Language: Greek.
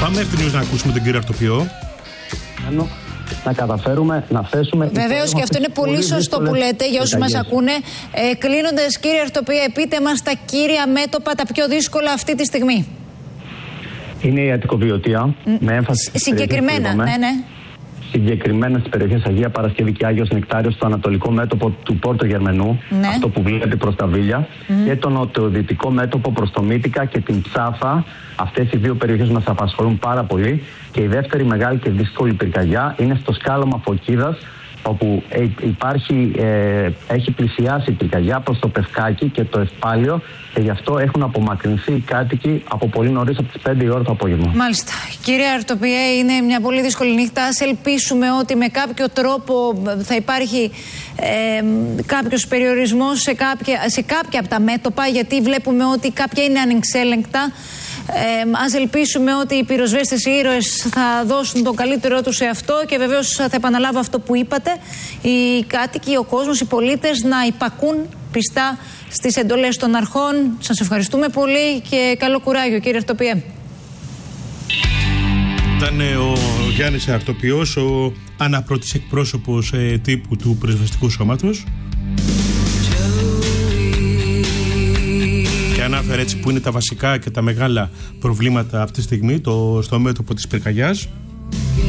Πάμε ευθυνώς να ακούσουμε τον κύριο Αρτοπιό. Να καταφέρουμε να θέσουμε. Βεβαίως, και αυτό είναι πολύ σωστό που λέτε για όσους μας ακούνε. Κλείνοντας, κύριε Αρτοπία, πείτε μας τα κύρια μέτωπα, τα πιο δύσκολα αυτή τη στιγμή. Είναι η αττικοβιωτία, με έμφαση συγκεκριμένα, ναι. Συγκεκριμένα στις περιοχές Αγία Παρασκευή και Άγιος Νεκτάριος, στο ανατολικό μέτωπο του Πόρτο Γερμενού, αυτό που βλέπει προς τα Βίλια, και το νοτιοδυτικό μέτωπο προς το Μύτικα και την Ψάφα. Αυτές οι δύο περιοχές μας απασχολούν πάρα πολύ. Και η δεύτερη μεγάλη και δύσκολη πυρκαγιά είναι στο σκάλωμα Φωκίδας, όπου έχει πλησιάσει η πυρκαγιά προς το Πευκάκι και το Ευπάλιο, και γι' αυτό έχουν απομακρυνθεί οι κάτοικοι από πολύ νωρίς, από τις 5 η ώρα το απόγευμα. Μάλιστα. Κύριε Αρτοπιέ, είναι μια πολύ δύσκολη νύχτα. Ας ελπίσουμε ότι με κάποιο τρόπο θα υπάρχει κάποιος περιορισμός σε κάποια από τα μέτωπα, γιατί βλέπουμε ότι κάποια είναι ανεξέλεγκτα. Ας ελπίσουμε ότι οι πυροσβέστες, οι ήρωες, θα δώσουν το καλύτερό τους σε αυτό, και βεβαίως θα επαναλάβω αυτό που είπατε, οι κάτοικοι, ο κόσμος, οι πολίτες να υπακούν πιστά στις εντολές των αρχών. Σας ευχαριστούμε πολύ και καλό κουράγιο, κύριε Αρτοπιέ. Ήταν ο Γιάννης Αρτοπιός, ο αναπρώτης εκπρόσωπος τύπου του Πυροσβεστικού Σώματος, και ανάφερε έτσι που είναι τα βασικά και τα μεγάλα προβλήματα αυτή τη στιγμή στο μέτωπο της πυρκαγιάς.